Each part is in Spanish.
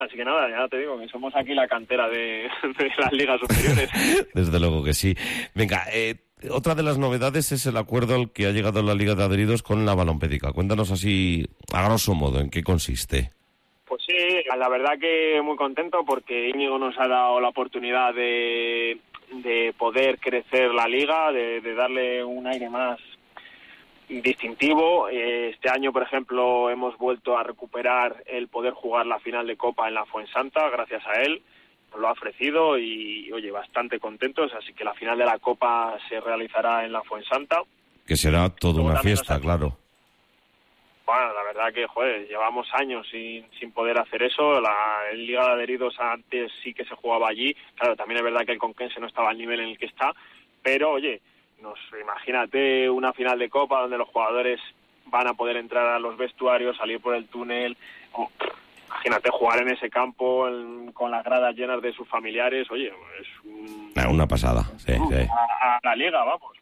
Así que nada, ya te digo que somos aquí la cantera de las ligas superiores. Desde luego que sí. Venga, otra de las novedades es el acuerdo al que ha llegado la Liga de Adheridos con la Balompédica. Cuéntanos así, a grosso modo, ¿en qué consiste? Pues sí, la verdad que muy contento porque Íñigo nos ha dado la oportunidad de poder crecer la liga, de darle un aire más distintivo. Este año, por ejemplo, hemos vuelto a recuperar el poder jugar la final de Copa en la Fuensanta, gracias a él. Nos lo ha ofrecido y, oye, bastante contentos. Así que la final de la Copa se realizará en la Fuensanta. Que será toda una fiesta, claro. Bueno, la verdad que, joder, llevamos años sin poder hacer eso. La Liga de Adheridos antes sí que se jugaba allí. Claro, también es verdad que el Conquense no estaba al nivel en el que está. Pero, oye, imagínate una final de Copa donde los jugadores van a poder entrar a los vestuarios, salir por el túnel. Imagínate jugar en ese campo con las gradas llenas de sus familiares. Oye, es una pasada. Sí, sí. A la liga, vamos.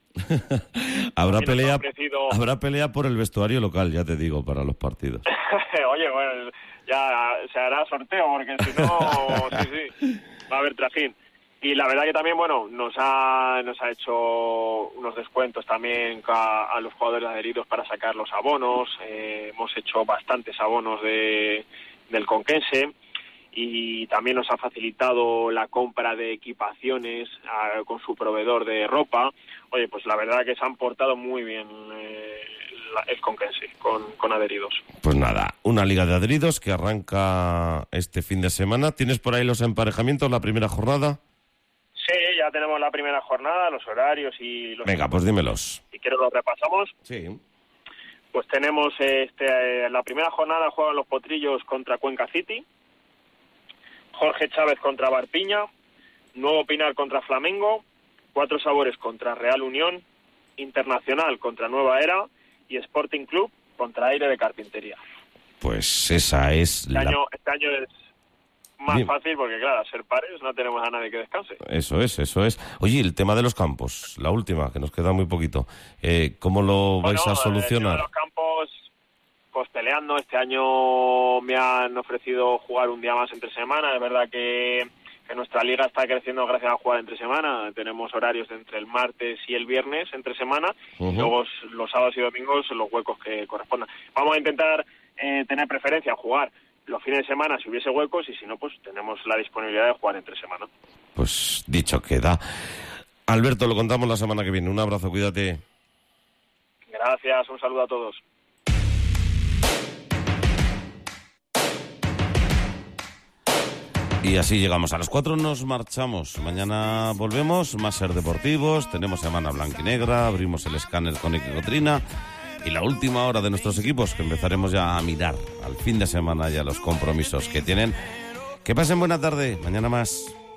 Habrá pelea por el vestuario local, ya te digo, para los partidos. Oye, bueno, ya se hará sorteo, porque si no, sí, va a haber trajín. Y la verdad que también, bueno, nos ha hecho unos descuentos también a los jugadores adheridos para sacar los abonos. Hemos hecho bastantes abonos del Conquense y también nos ha facilitado la compra de equipaciones con su proveedor de ropa. Oye, pues la verdad que se han portado muy bien el Conquense con adheridos. Pues nada, una liga de adheridos que arranca este fin de semana. ¿Tienes por ahí los emparejamientos, la primera jornada? Sí, ya tenemos la primera jornada, los horarios y los... Venga, pues dímelos. Si quieres los repasamos. Sí. Pues tenemos la primera jornada juegan los Potrillos contra Cuenca City, Jorge Chávez contra Barpiña, Nuevo Pinar contra Flamengo, Cuatro Sabores contra Real Unión, Internacional contra Nueva Era y Sporting Club contra Aire de Carpintería. Pues esa es este año es más bien fácil porque, claro, al ser pares no tenemos a nadie que descanse. Eso es. Oye, el tema de los campos, la última, que nos queda muy poquito. ¿Cómo lo vais a solucionar? El tema de los campos, pues peleando. Este año me han ofrecido jugar un día más entre semana. Es verdad que nuestra liga está creciendo gracias a jugar entre semana. Tenemos horarios entre el martes y el viernes entre semana. Y luego los sábados y domingos los huecos que correspondan. Vamos a intentar tener preferencia en jugar los fines de semana si hubiese huecos y si no, pues tenemos la disponibilidad de jugar entre semana. Pues dicho queda. Alberto, lo contamos la semana que viene. Un abrazo, cuídate. Gracias, un saludo a todos. Y así llegamos. A las 4 nos marchamos. Mañana volvemos, más Ser Deportivos. Tenemos semana blanca y negra. Abrimos el escáner con Equicotrina. Y la última hora de nuestros equipos, que empezaremos ya a mirar al fin de semana y a los compromisos que tienen. Que pasen buena tarde. Mañana más.